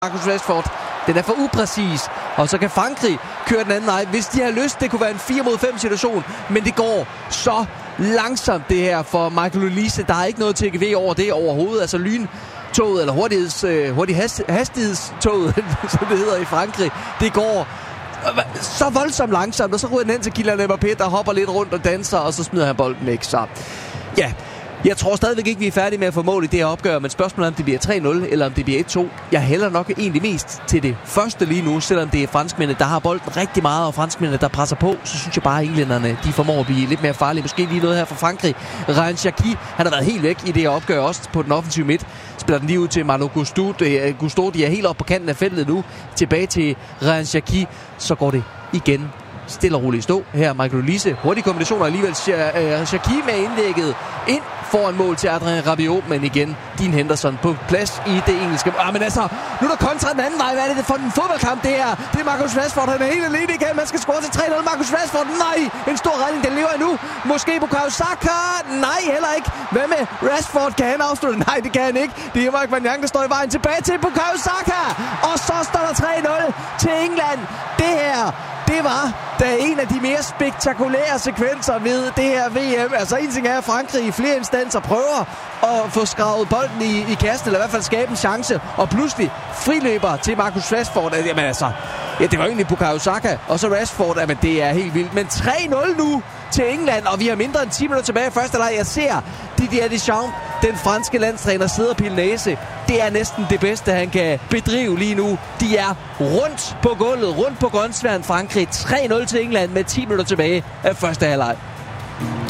Marcus Rashford. Den er for upræcis, og så kan Frankrig køre den anden vej, hvis de har lyst. Det kunne være en 4-mod-5 situation, men det går så langsomt det her for Michael Olise. Der er ikke noget TGV over det overhovedet. Altså lyntoget, eller hastighedstoget, som det hedder i Frankrig, det går så voldsomt langsomt, og så ryger den hen til Kylian Mbappé, der hopper lidt rundt og danser, og så smider han bolden væk. Så ja, jeg tror stadigvæk ikke, vi er færdige med at få mål i det her opgør, men spørgsmålet er, om det bliver 3-0, eller om det bliver 1-2. Jeg hælder nok egentlig mest til det første lige nu, selvom det er franskmændene, der har bolden rigtig meget, og franskmændene, der presser på. Så synes jeg bare, at englænderne, de formår at blive lidt mere farlige. Måske lige noget her fra Frankrig. Ryan Cherki, han har været helt væk i det her opgør, også på den offensive midt. Spiller den lige ud til Malo Gusto. De er helt oppe på kanten af feltet nu. Tilbage til Ryan Cherki. Så går det igen stille og roligt stå. Her Michael Olise. Hurtig kombination, og alligevel Cherki med indlægget ind foran mål til Adrien Rabiot, men igen Dean Henderson på plads i det engelske. Men altså, nu er der kontra den anden vej. Hvad er det for en fodboldkamp, det her? Det er Marcus Rashford, han er helt alene igen. Man skal score til 3-0. Marcus Rashford, nej! En stor redning, den lever endnu. Måske Bukayo Saka? Nej, heller ikke. Hvad med Rashford? Kan han afslutte? Nej, det kan han ikke. Det er Mark Van Jank, der står i vejen. Tilbage til Bukayo Saka! Og så står der 3-0 til England. Det her, det var da en af de mere spektakulære sekvenser ved det her VM. Altså en ting er, at Frankrig i flere instanser prøver at få skravet bolden i kassen, eller i hvert fald skabe en chance, og pludselig friløber til Marcus Rashford. Jamen altså, ja, det var egentlig Bukayo Saka, og så Rashford, jamen det er helt vildt. Men 3-0 nu til England, og vi har mindre end 10 minutter tilbage i første leg. Jeg ser Didier Deschamps, den franske landstræner, sidder og pille næse. Det er næsten det bedste, han kan bedrive lige nu. De er rundt på gulvet, rundt på grønsværen Frankrig. 3-0 til England med 10 minutter tilbage af første halvleg.